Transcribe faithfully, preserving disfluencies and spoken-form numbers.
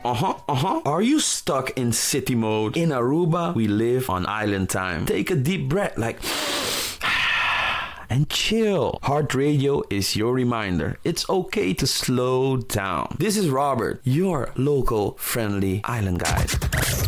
uh-huh, uh-huh. Are you stuck in city mode? In Aruba, we live on island time. Take a deep breath, like... and chill. Heart Radio is your reminder. It's okay to slow down. This is Robert, your local friendly island guide.